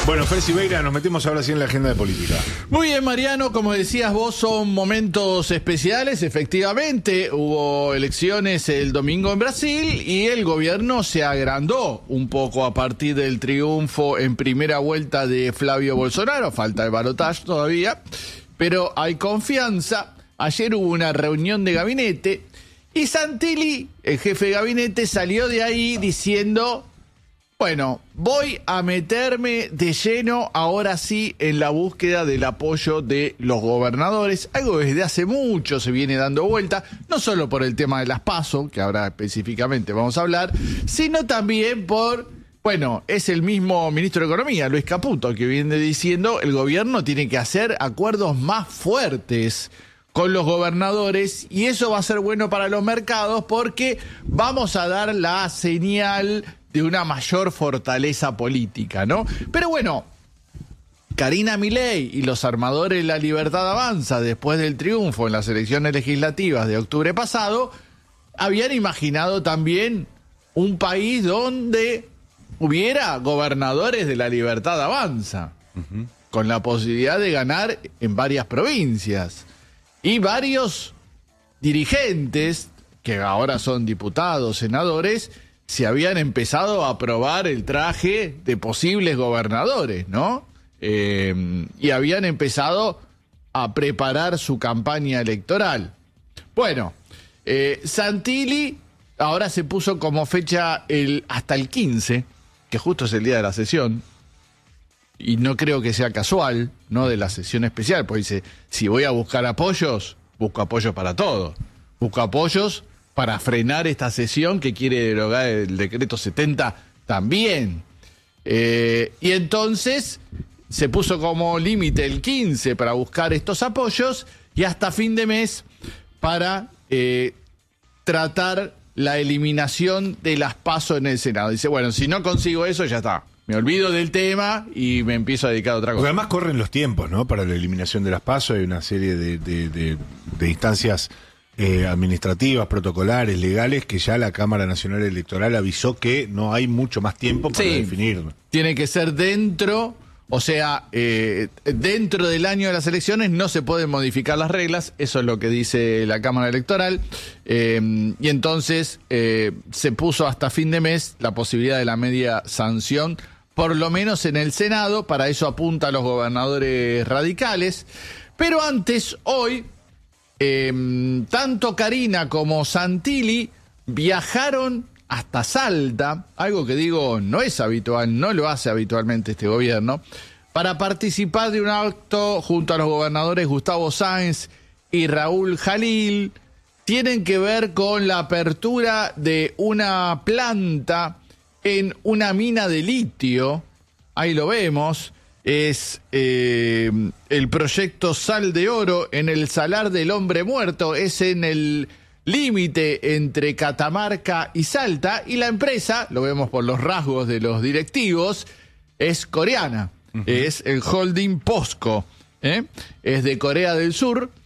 Bueno, Fer Siveira, nos metemos ahora sí en la agenda de política. Muy bien, Mariano, como decías vos, son momentos especiales. Efectivamente, hubo elecciones el domingo en Brasil y el gobierno se agrandó un poco a partir del triunfo en primera vuelta de Flavio Bolsonaro. Falta el balotaje todavía, pero hay confianza. Ayer hubo una reunión de gabinete y Santilli, el jefe de gabinete, salió de ahí diciendo: bueno, voy a meterme de lleno ahora sí en la búsqueda del apoyo de los gobernadores, algo que desde hace mucho se viene dando vuelta, no solo por el tema de las PASO, que ahora específicamente vamos a hablar, sino también por, bueno, es el mismo ministro de Economía, Luis Caputo, que viene diciendo el gobierno tiene que hacer acuerdos más fuertes con los gobernadores y eso va a ser bueno para los mercados porque vamos a dar la señal de una mayor fortaleza política, ¿no? Pero bueno, Karina Milei y los armadores de La Libertad Avanza, después del triunfo en las elecciones legislativas de octubre pasado, habían imaginado también un país donde hubiera gobernadores de La Libertad Avanza, con la posibilidad de ganar en varias provincias. Y varios dirigentes, que ahora son diputados, senadores, se habían empezado a probar el traje de posibles gobernadores, ¿no? Y habían empezado a preparar su campaña electoral. Bueno, Santilli ahora se puso como fecha hasta el 15, que justo es el día de la sesión, y no creo que sea casual, ¿no? De la sesión especial, porque dice, si voy a buscar apoyos, busco apoyos para todo. Busco apoyos para frenar esta sesión que quiere derogar el decreto 70 también. Y entonces se puso como límite el 15 para buscar estos apoyos y hasta fin de mes para tratar la eliminación de las PASO en el Senado. Dice, bueno, si no consigo eso, ya está. Me olvido del tema y me empiezo a dedicar a otra cosa. Porque además corren los tiempos, ¿no? Para la eliminación de las PASO hay una serie de instancias administrativas, protocolares, legales, que ya la Cámara Nacional Electoral avisó que no hay mucho más tiempo para definirlo. Tiene que ser dentro, o sea, dentro del año de las elecciones no se pueden modificar las reglas, eso es lo que dice la Cámara Electoral, y entonces se puso hasta fin de mes la posibilidad de la media sanción, por lo menos en el Senado, para eso apunta a los gobernadores radicales, pero antes, hoy, tanto Karina como Santilli viajaron hasta Salta, algo que digo no es habitual, no lo hace habitualmente este gobierno, para participar de un acto junto a los gobernadores Gustavo Sáenz y Raúl Jalil. Tienen que ver con la apertura de una planta en una mina de litio, ahí lo vemos. Es el proyecto Sal de Oro en el Salar del Hombre Muerto, es en el límite entre Catamarca y Salta, y la empresa, lo vemos por los rasgos de los directivos, es coreana, es el holding POSCO, es de Corea del Sur,